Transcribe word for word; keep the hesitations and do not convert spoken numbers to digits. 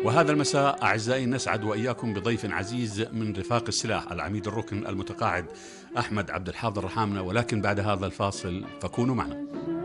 وهذا المساء أعزائي نسعد وإياكم بضيف عزيز من رفاق السلاح، العميد الركن المتقاعد أحمد عبد الحاضر رحامنة. ولكن بعد هذا الفاصل فكونوا معنا.